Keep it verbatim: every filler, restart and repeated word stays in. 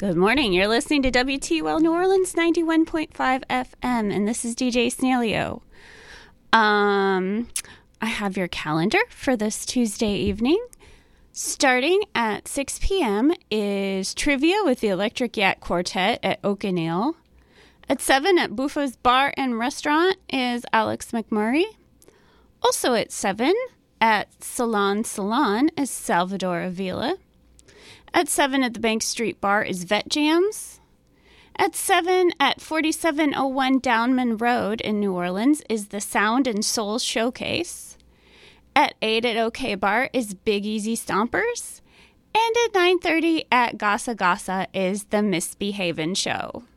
Good morning. You're listening to W T U L New Orleans ninety-one point five F M, and this is D J Snaleo. Um, I have your calendar for this Tuesday evening. Starting at six p.m. is Trivia with the Electric Yak Quartet at Oak and Ale. At seven at Buffo's Bar and Restaurant is Alex McMurray. Also at seven at Salon Salon is Salvador Avila. At seven at the Bank Street Bar is Vet Jams. At seven at forty-seven oh one Downman Road in New Orleans is the Sound and Soul Showcase. At eight at OK Bar is Big Easy Stompers. And at nine thirty at Gasa Gasa is the Misbehavin' Show.